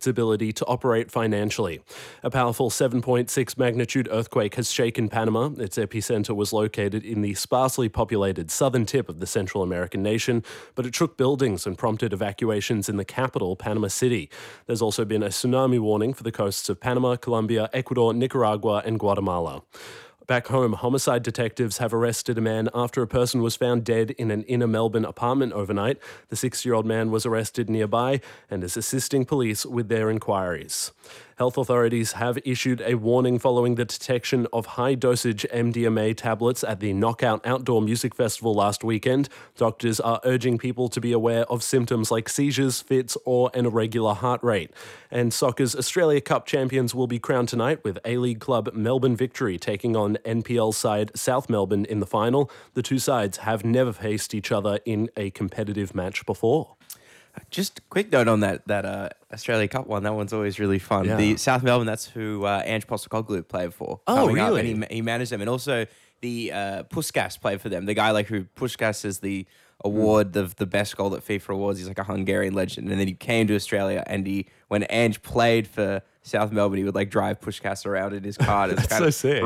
its ability to operate financially. A powerful 7.6 magnitude earthquake has shaken Panama. Its epicenter was located in the sparsely populated southern tip of the Central American nation, but it shook buildings and prompted evacuations in the capital, Panama City. There's also been a tsunami warning for the coasts of Panama, Colombia, Ecuador, Nicaragua, and Guatemala. Back home, homicide detectives have arrested a man after a person was found dead in an inner Melbourne apartment overnight. The 6-year-old man was arrested nearby and is assisting police with their inquiries. Health authorities have issued a warning following the detection of high-dosage MDMA tablets at the Knockout Outdoor Music Festival last weekend. Doctors are urging people to be aware of symptoms like seizures, fits, or an irregular heart rate. And soccer's Australia Cup champions will be crowned tonight with A-League club Melbourne Victory taking on NPL side South Melbourne in the final. The two sides have never faced each other in a competitive match before. Just a quick note on that Australia Cup one. That one's always really fun. Yeah. The South Melbourne, that's who Ange Postecoglou played for. Oh, coming up, really? and he managed them. And also the Puskas played for them. The guy who Puskas is the award, the best goal at FIFA Awards. He's like a Hungarian legend. And then he came to Australia, and when Ange played for South Melbourne, he would drive Puskas around in his car. It's kind so of sick.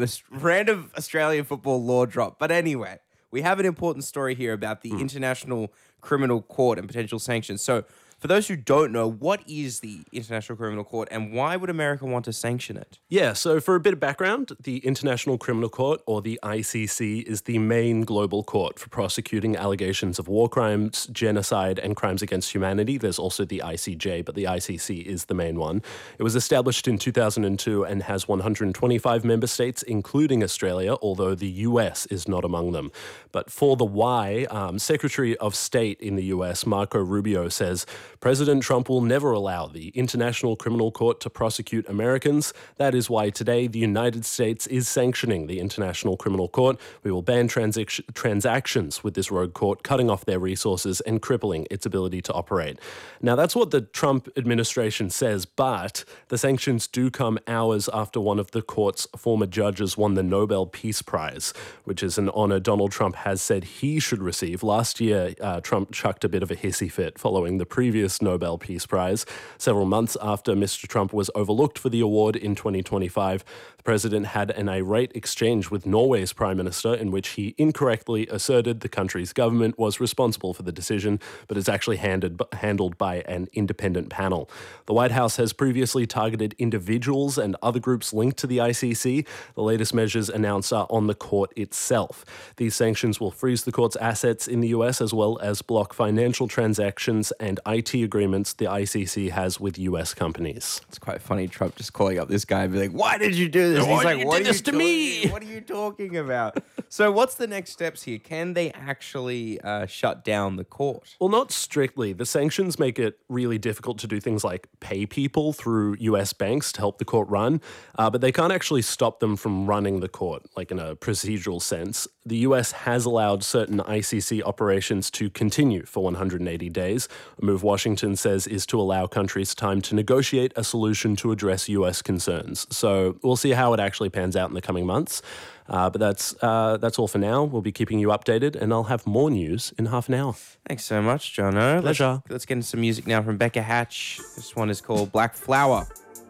Random Australian football law drop. But anyway, we have an important story here about the International Criminal Court and potential sanctions. So, for those who don't know, what is the International Criminal Court and why would America want to sanction it? Yeah, so for a bit of background, the International Criminal Court, or the ICC, is the main global court for prosecuting allegations of war crimes, genocide, and crimes against humanity. There's also the ICJ, but the ICC is the main one. It was established in 2002 and has 125 member states, including Australia, although the US is not among them. But for the why, Secretary of State in the US, Marco Rubio, says President Trump will never allow the International Criminal Court to prosecute Americans. That is why today the United States is sanctioning the International Criminal Court. We will ban transactions with this rogue court, cutting off their resources and crippling its ability to operate. Now, that's what the Trump administration says, but the sanctions do come hours after one of the court's former judges won the Nobel Peace Prize, which is an honor Donald Trump has said he should receive. Last year, Trump chucked a bit of a hissy fit following the previous Nobel Peace Prize. Several months after Mr. Trump was overlooked for the award in 2025, the president had an irate exchange with Norway's prime minister in which he incorrectly asserted the country's government was responsible for the decision, but is actually handled by an independent panel. The White House has previously targeted individuals and other groups linked to the ICC. The latest measures announced are on the court itself. These sanctions will freeze the court's assets in the US as well as block financial transactions and IT agreements the ICC has with US companies. It's quite funny, Trump just calling up this guy and be like, why did you do this? And he's like, what are you to me? What are you talking about? So what's the next steps here? Can they actually shut down the court? Well, not strictly. The sanctions make it really difficult to do things like pay people through US banks to help the court run, but they can't actually stop them from running the court, like in a procedural sense. The US has allowed certain ICC operations to continue for 180 days, a move Washington says is to allow countries time to negotiate a solution to address US concerns. So we'll see how it actually pans out in the coming months. But that's all for now. We'll be keeping you updated, and I'll have more news in half an hour. Thanks so much, Jono. Pleasure. Let's get into some music now from Becca Hatch. This one is called Black Flower.